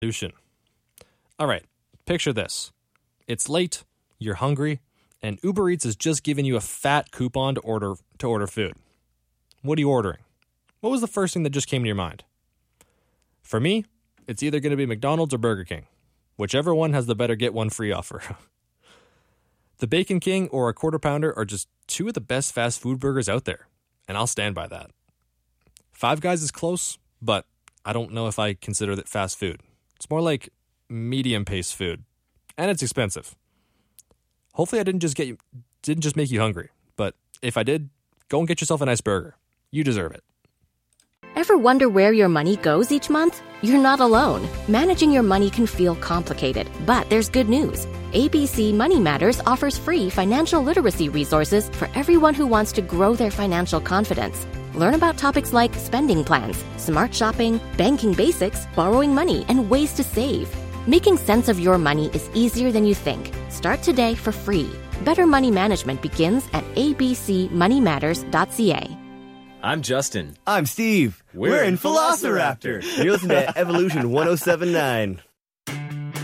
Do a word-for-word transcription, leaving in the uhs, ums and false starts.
Evolution. All right, picture this. It's late, you're hungry, and Uber Eats has just given you a fat coupon to order to order food. What are you ordering? What was the first thing that just came to your mind? For me, it's either going to be McDonald's or Burger King. Whichever one has the better get one free offer. The Bacon King or a Quarter Pounder are just two of the best fast food burgers out there, and I'll stand by that. Five Guys is close, but I don't know if I consider that fast food. It's more like medium-paced food, and it's expensive. Hopefully I didn't just get you, didn't just make you hungry, but if I did, go and get yourself a nice burger. You deserve it. Ever wonder where your money goes each month? You're not alone. Managing your money can feel complicated, but there's good news. A B C Money Matters offers free financial literacy resources for everyone who wants to grow their financial confidence. Learn about topics like spending plans, smart shopping, banking basics, borrowing money, and ways to save. Making sense of your money is easier than you think. Start today for free. Better money management begins at a b c money matters dot c a. I'm Justin. I'm Steve. We're, We're in Velociraptor. You're listening to Evolution one oh seven point nine.